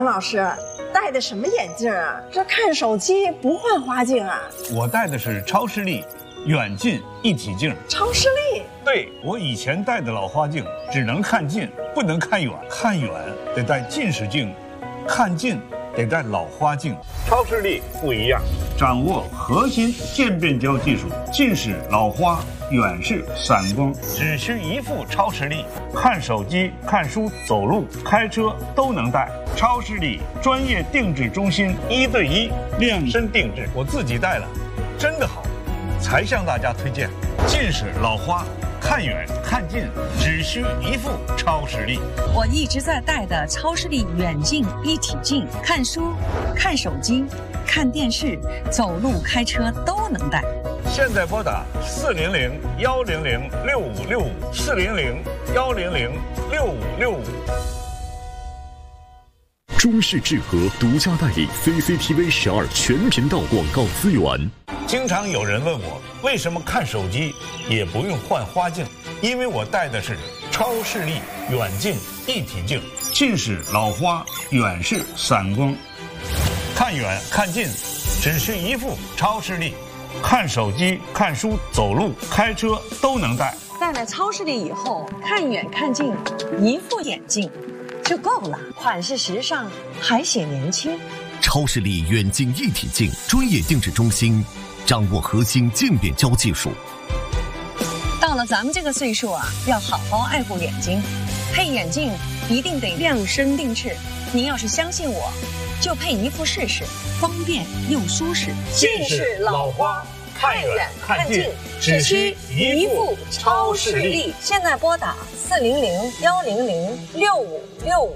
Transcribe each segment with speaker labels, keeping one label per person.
Speaker 1: 老师戴的什么眼镜啊？这看手机不换花镜啊？
Speaker 2: 我戴的是超视力远近一体镜。
Speaker 1: 超视力？
Speaker 2: 对，我以前戴的老花镜只能看近，不能看远，看远得戴近视镜，看近得戴老花镜。超视力不一样，掌握核心渐变焦技术，近视、老花、远视、散光，只需一副超视力，看手机、看书、走路、开车都能戴。超视力专业定制中心，1对1量身定制，我自己戴了，真的好，才向大家推荐。近视、老花，看远看近只需一副超视力。
Speaker 3: 我一直在戴的超视力远近一体镜，看书、看手机、看电视、走路、开车都能戴。
Speaker 2: 现在拨打400-100-6565，400-100-6565。
Speaker 4: 中视智和独家代理 CCTV 12全频道广告资源。
Speaker 2: 经常有人问我，为什么看手机也不用换花镜？因为我戴的是超视力远近一体镜，近视、老花、远视、散光，看远看近只需一副超视力，看手机、看书、走路、开车都能戴。
Speaker 3: 戴了超视力以后，看远看近一副眼镜就够了，款式时尚，还显年轻。
Speaker 4: 超视力远近一体镜专业定制中心，掌握核心渐变焦技术。
Speaker 3: 到了咱们这个岁数啊，要好好爱护眼睛，配眼镜一定得量身定制。您要是相信我，就配一副试试，方便又舒适。
Speaker 1: 近视、老花，看远看近只需一副超视力。
Speaker 3: 现在拨打400-100-6565。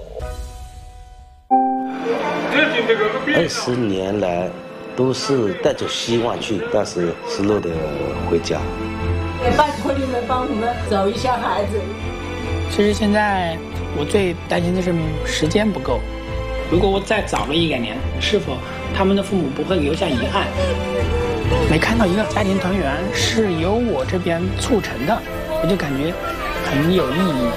Speaker 5: 20年来都是带着希望去，但是失落的回家。
Speaker 6: 也拜托你们帮我们找一下孩子。
Speaker 7: 其实现在我最担心的是时间不够。如果我再早了1个年，是否他们的父母不会留下遗憾？每看到一个家庭团圆是由我这边促成的，我就感觉很有意义。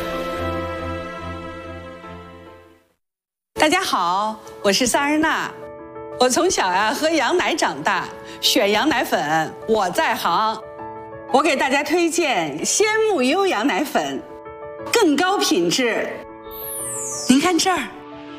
Speaker 8: 大家好，我是萨日娜。我从小喝羊奶长大，选羊奶粉我在行。我给大家推荐鲜木优羊奶粉，更高品质。您看这儿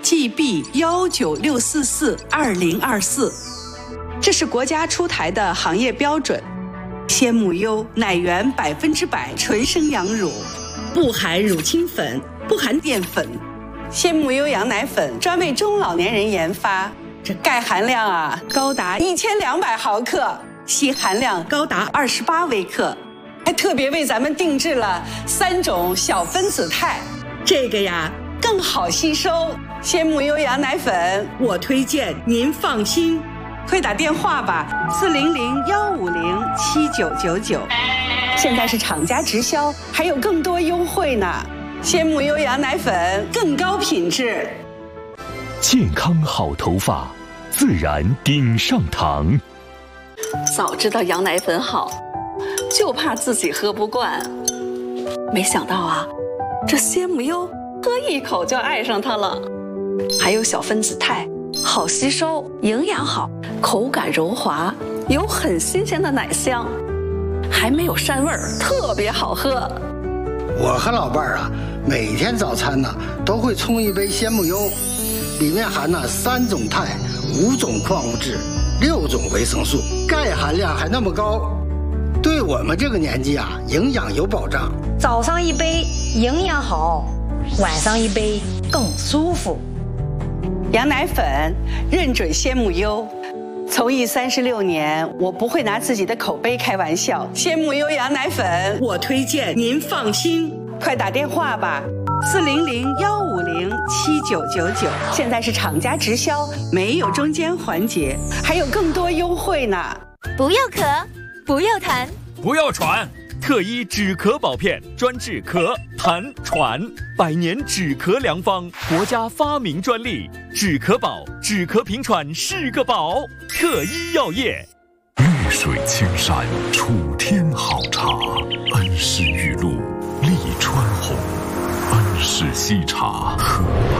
Speaker 8: ，GB196442024，这是国家出台的行业标准。鲜木优奶源100%纯生羊乳，不含乳清粉，不含淀粉。鲜木优羊奶粉专为中老年人研发，这钙含量高达1200毫克，硒含量高达28微克，还特别为咱们定制了3种小分子肽，这个更好吸收。鲜木优羊奶粉我推荐，您放心，快打电话吧，400-150-7999，现在是厂家直销，还有更多优惠呢。鲜木优羊奶粉更高品质，
Speaker 4: 健康好头发，自然顶上膛。
Speaker 8: 早知道羊奶粉好，就怕自己喝不惯。没想到这鲜木优喝一口就爱上它了。还有小分子肽，好吸收，营养好，口感柔滑，有很新鲜的奶香，还没有膻味儿，特别好喝。
Speaker 9: 我和老伴儿每天早餐都会冲一杯鲜木优，里面含3种肽、5种矿物质、6种维生素，钙含量还那么高，对我们这个年纪营养有保障。
Speaker 10: 早上一杯营养好，晚上一杯更舒服。
Speaker 8: 羊奶粉认准鲜木优，从艺36年，我不会拿自己的口碑开玩笑。鲜木优羊奶粉我推荐，您放心，快打电话吧，400-150-7999，现在是厂家直销，没有中间环节，还有更多优惠呢。
Speaker 11: 不要咳，不要痰，
Speaker 12: 不要喘，特医止咳宝片专治咳、痰、喘，100年止咳良方，国家发明专利，止咳宝，止咳平喘是个宝。特医药业。
Speaker 4: 绿水青山楚天好茶，恩施玉露丽川红，恩施西茶喝